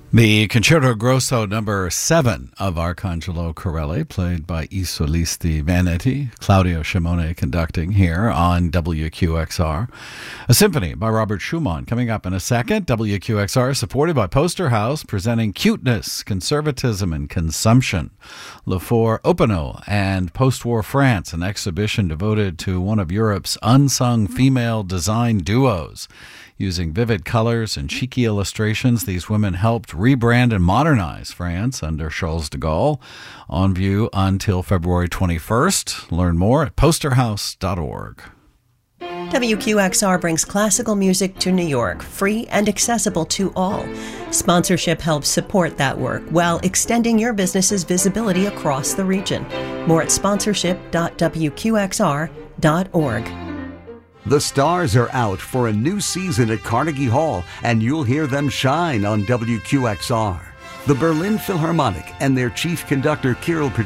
The Concerto Grosso number 7 of Arcangelo Corelli, played by I Solisti Veneti, Claudio Shimone conducting here on WQXR. A symphony by Robert Schumann coming up in a second. WQXR supported by Poster House, presenting Cuteness, Conservatism, and Consumption. Le Four Opinel and Post-War France, an exhibition devoted to one of Europe's unsung female design duos. Using vivid colors and cheeky illustrations, these women helped rebrand and modernize France under Charles de Gaulle. On view until February 21st. Learn more at posterhouse.org. WQXR brings classical music to New York, free and accessible to all. Sponsorship helps support that work while extending your business's visibility across the region. More at sponsorship.wqxr.org. The stars are out for a new season at Carnegie Hall, and you'll hear them shine on WQXR. The Berlin Philharmonic and their chief conductor Kirill Petritsky